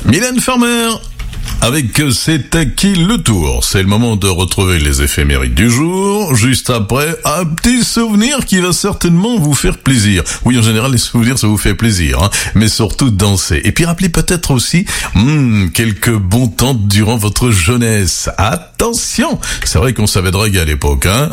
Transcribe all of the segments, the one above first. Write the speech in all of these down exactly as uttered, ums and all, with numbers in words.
Mylène Farmer avec C'est à qui le tour. C'est le moment de retrouver les éphémérides du jour. Juste après, un petit souvenir qui va certainement vous faire plaisir. Oui, en général, les souvenirs, ça vous fait plaisir, hein, mais surtout danser. Et puis rappelez peut-être aussi hmm, quelques bons temps durant votre jeunesse. Attention, c'est vrai qu'on savait draguer à l'époque, hein.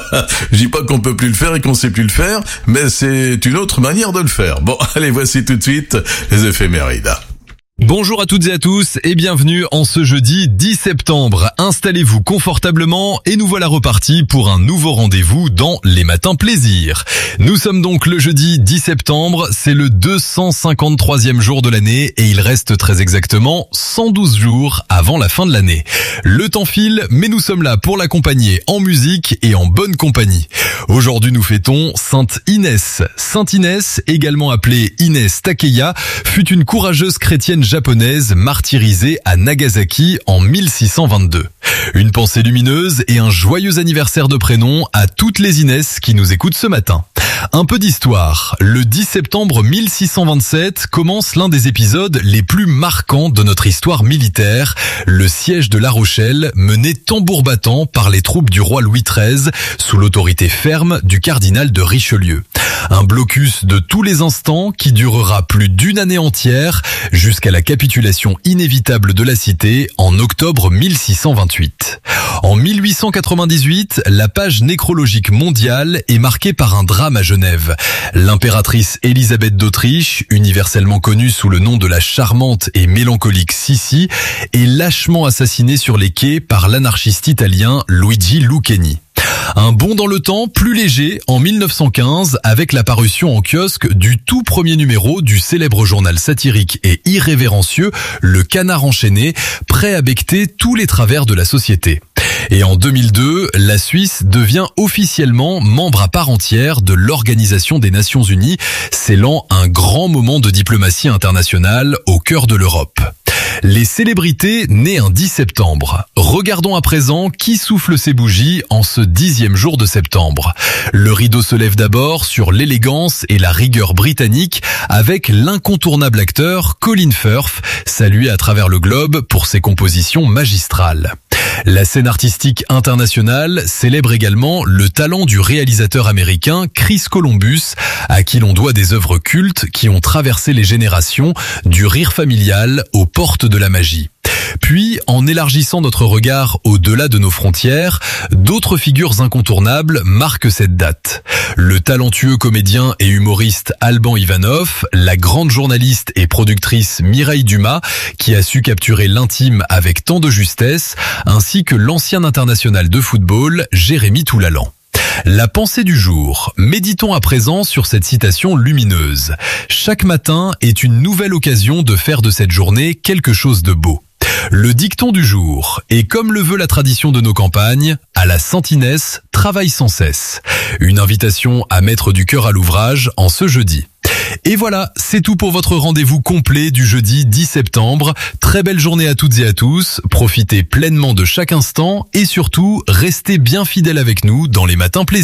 Je dis pas qu'on peut plus le faire et qu'on sait plus le faire, mais c'est une autre manière de le faire. Bon, allez, voici tout de suite les éphémérides. Bonjour à toutes et à tous et bienvenue en ce jeudi dix septembre. Installez-vous confortablement et nous voilà repartis pour un nouveau rendez-vous dans Les Matins Plaisir. Nous sommes donc le jeudi dix septembre, c'est le deux cent cinquante-troisième jour de l'année et il reste très exactement cent douze jours avant la fin de l'année. Le temps file, mais nous sommes là pour l'accompagner en musique et en bonne compagnie. Aujourd'hui nous fêtons Sainte Inès. Sainte Inès, également appelée Inès Takeya, fut une courageuse chrétienne japonaise martyrisée à Nagasaki en mille six cent vingt-deux. Une pensée lumineuse et un joyeux anniversaire de prénom à toutes les Inès qui nous écoutent ce matin. Un peu d'histoire. Le dix septembre mille six cent vingt-sept commence l'un des épisodes les plus marquants de notre histoire militaire, le siège de La Rochelle, mené tambour battant par les troupes du roi Louis treize, sous l'autorité ferme du cardinal de Richelieu. Un blocus de tous les instants qui durera plus d'une année entière jusqu'à la capitulation inévitable de la cité en octobre mille six cent vingt-huit. En mille huit cent quatre-vingt-dix-huit, la page nécrologique mondiale est marquée par un drame à Genève. L'impératrice Élisabeth d'Autriche, universellement connue sous le nom de la charmante et mélancolique Sissi, est lâchement assassinée sur les quais par l'anarchiste italien Luigi Lucchini. Un bond dans le temps plus léger en mille neuf cent quinze avec la parution en kiosque du tout premier numéro du célèbre journal satirique et irrévérencieux Le Canard enchaîné, prêt à becqueter tous les travers de la société. Et en deux mille deux, la Suisse devient officiellement membre à part entière de l'Organisation des Nations Unies, scellant un grand moment de diplomatie internationale au cœur de l'Europe. Les célébrités nées un dix septembre. Regardons à présent qui souffle ses bougies en ce dixième jour de septembre. Le rideau se lève d'abord sur l'élégance et la rigueur britannique avec l'incontournable acteur Colin Firth, salué à travers le globe pour ses compositions magistrales. La scène artistique internationale célèbre également le talent du réalisateur américain Chris Columbus, à qui l'on doit des œuvres cultes qui ont traversé les générations, du rire familial aux portes de la magie. Puis, en élargissant notre regard au-delà de nos frontières, d'autres figures incontournables marquent cette date. Le talentueux comédien et humoriste Alban Ivanov, la grande journaliste et productrice Mireille Dumas, qui a su capturer l'intime avec tant de justesse, ainsi que l'ancien international de football Jérémy Toulalan. La pensée du jour. Méditons à présent sur cette citation lumineuse. Chaque matin est une nouvelle occasion de faire de cette journée quelque chose de beau. Le dicton du jour, et comme le veut la tradition de nos campagnes, à la Sainte Inès, travaille sans cesse. Une invitation à mettre du cœur à l'ouvrage en ce jeudi. Et voilà, c'est tout pour votre rendez-vous complet du jeudi dix septembre. Très belle journée à toutes et à tous, profitez pleinement de chaque instant et surtout, restez bien fidèles avec nous dans les Matins Plaisir.